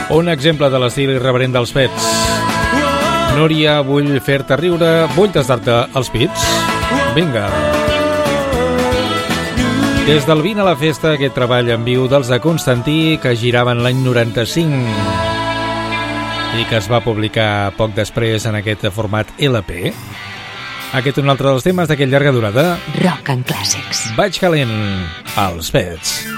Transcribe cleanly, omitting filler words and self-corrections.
Un exemple de l'estil irreverent dels Pets. Núria, vull fer-te riure, vull tastar-te els pits. Vinga. Des del Vine a la Festa, aquest treball en viu dels de Constantí, que giraven l'any 95 i que es va publicar poc després en aquest format LP. Aquest és un altre dels temes d'aquest llarga durada. Rock and Classics. Vaig calent, als Pets.